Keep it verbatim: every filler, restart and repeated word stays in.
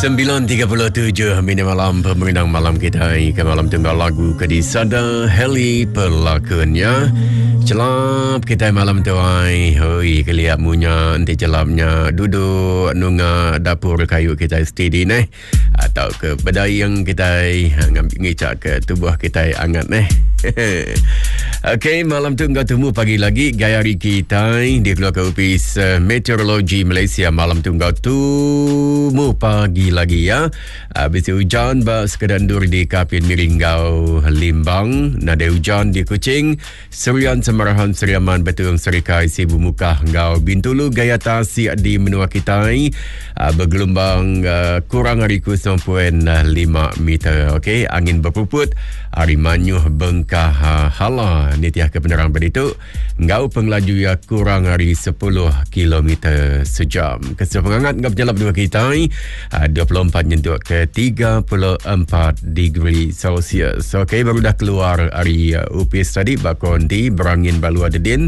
sembilan tiga puluh tujuh Mini Malam Pemerintah Malam kita ke malam tunggal lagu ke di Sada Heli pelakunya celap kita malam tu ai hoi keliap munya nanti celapnya duduk nunga dapur kayu kita steady neh atau ke bedai yang kita ngambil ngicak ke tubuh kita angat neh. Okey, malam tu enggak temu pagi lagi gayari kita di keluarga Office uh, Meteorologi Malaysia malam tu enggak temu pagi lagi ya. Habis hujan ba sekedandur di Kapin Miringgau Limbang, nada hujan di Kuching, Serian Semarahan Seriaman Betung Serikai Sibu Mukah Ngau Bintulu Gaya Tasik di menua kita uh, bergelombang uh, kurang dari kosong perpuluhan lima meter. Okey, angin berpuput hari manyuh bengkah uh, hala nitiah kebenaran beritu ngau penglaju ya kurang dari sepuluh kilometer sejam. Kesel penghangat ngau berjalan berdua kita uh, dua puluh empat nyentuh ke tiga puluh empat degree Celsius. Okey, baru dah keluar hari uh, upis tadi bakon di berangin balu adedin